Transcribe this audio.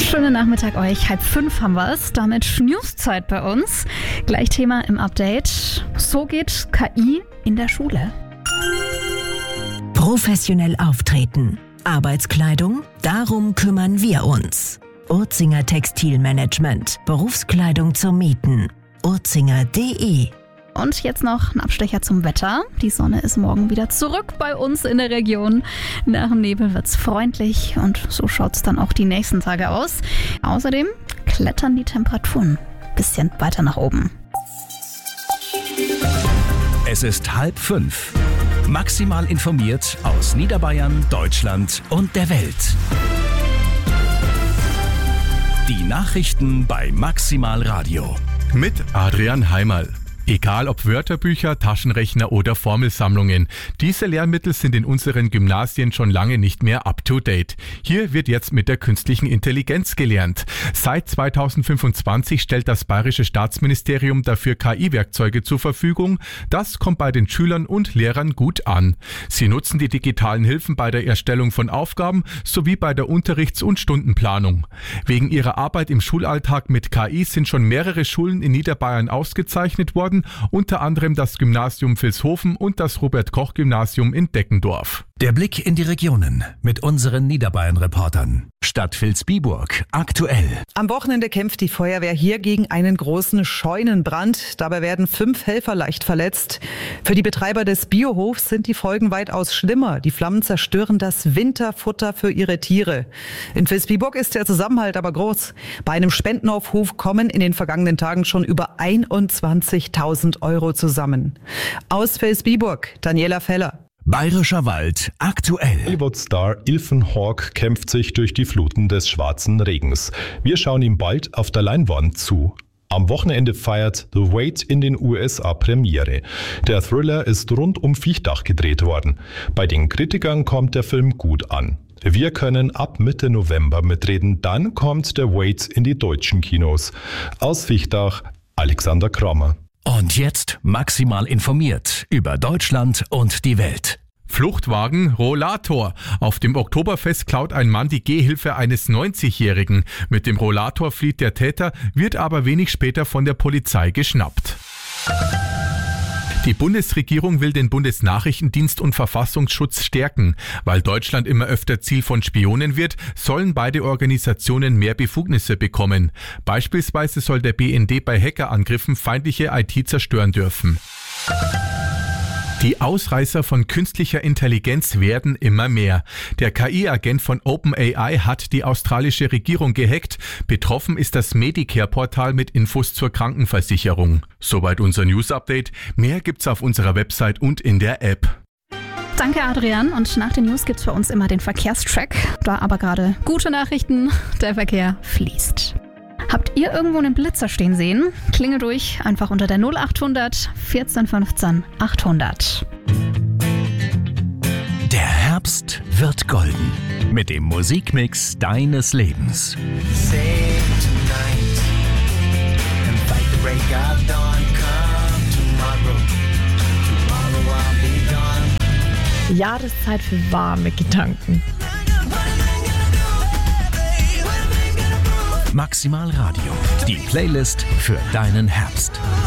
Schönen Nachmittag euch. 4:30 haben wir es. Damit Newszeit bei uns. Gleich Thema im Update. So geht KI in der Schule. Professionell auftreten. Arbeitskleidung? Darum kümmern wir uns. Urzinger Textilmanagement. Berufskleidung zum Mieten. urzinger.de. Und jetzt noch ein Abstecher zum Wetter. Die Sonne ist morgen wieder zurück bei uns in der Region. Nach dem Nebel wird's freundlich und so schaut's dann auch die nächsten Tage aus. Außerdem klettern die Temperaturen ein bisschen weiter nach oben. Es ist 4:30. Maximal informiert aus Niederbayern, Deutschland und der Welt. Die Nachrichten bei Maximal Radio. Mit Adrian Heimerl. Egal ob Wörterbücher, Taschenrechner oder Formelsammlungen, diese Lehrmittel sind in unseren Gymnasien schon lange nicht mehr up-to-date. Hier wird jetzt mit der künstlichen Intelligenz gelernt. Seit 2025 stellt das Bayerische Staatsministerium dafür KI-Werkzeuge zur Verfügung. Das kommt bei den Schülern und Lehrern gut an. Sie nutzen die digitalen Hilfen bei der Erstellung von Aufgaben sowie bei der Unterrichts- und Stundenplanung. Wegen ihrer Arbeit im Schulalltag mit KI sind schon mehrere Schulen in Niederbayern ausgezeichnet worden, unter anderem das Gymnasium Vilshofen und das Robert-Koch-Gymnasium in Deckendorf. Der Blick in die Regionen mit unseren Niederbayern-Reportern. Stadt Vilsbiburg aktuell. Am Wochenende kämpft die Feuerwehr hier gegen einen großen Scheunenbrand. Dabei werden 5 Helfer leicht verletzt. Für die Betreiber des Biohofs sind die Folgen weitaus schlimmer. Die Flammen zerstören das Winterfutter für ihre Tiere. In Vilsbiburg ist der Zusammenhalt aber groß. Bei einem Spendenaufruf kommen in den vergangenen Tagen schon über 21.000 Euro zusammen. Aus Vilsbiburg, Daniela Feller. Bayerischer Wald aktuell. Hollywood-Star Ethan Hawke kämpft sich durch die Fluten des schwarzen Regens. Wir schauen ihm bald auf der Leinwand zu. Am Wochenende feiert The Wait in den USA Premiere. Der Thriller ist rund um Viechtach gedreht worden. Bei den Kritikern kommt der Film gut an. Wir können ab Mitte November mitreden, dann kommt der Wait in die deutschen Kinos. Aus Viechtach, Alexander Krommer. Und jetzt maximal informiert über Deutschland und die Welt. Fluchtwagen, Rollator. Auf dem Oktoberfest klaut ein Mann die Gehhilfe eines 90-Jährigen. Mit dem Rollator flieht der Täter, wird aber wenig später von der Polizei geschnappt. Die Bundesregierung will den Bundesnachrichtendienst und Verfassungsschutz stärken. Weil Deutschland immer öfter Ziel von Spionen wird, sollen beide Organisationen mehr Befugnisse bekommen. Beispielsweise soll der BND bei Hackerangriffen feindliche IT zerstören dürfen. Die Ausreißer von künstlicher Intelligenz werden immer mehr. Der KI-Agent von OpenAI hat die australische Regierung gehackt. Betroffen ist das Medicare-Portal mit Infos zur Krankenversicherung. Soweit unser News-Update. Mehr gibt's auf unserer Website und in der App. Danke Adrian, und nach den News gibt's bei uns immer den Verkehrstrack. Da aber gerade gute Nachrichten, der Verkehr fließt. Habt ihr irgendwo einen Blitzer stehen sehen? Klingelt durch, einfach unter der 0800 14 15 800. Der Herbst wird golden mit dem Musikmix deines Lebens. Jahreszeit für warme Gedanken. Maximal Radio, die Playlist für deinen Herbst.